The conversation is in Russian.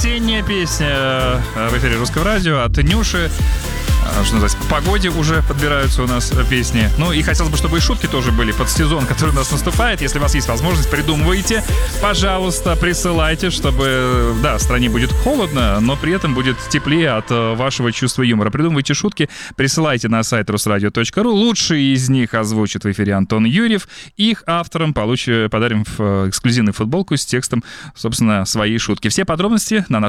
Осенняя песня в эфире Русского радио от Нюши. Что называется, по погоде уже подбираются у нас песни. Ну и хотелось бы, чтобы и шутки тоже были под сезон, который у нас наступает. Если у вас есть возможность, придумывайте. Пожалуйста, присылайте, чтобы, да, в стране будет холодно, но при этом будет теплее от вашего чувства юмора. Придумывайте шутки, присылайте на сайт rusradio.ru. Лучшие из них озвучит в эфире Антон Юрьев. Их авторам подарим эксклюзивную футболку с текстом, собственно, своей шутки. Все подробности на нашем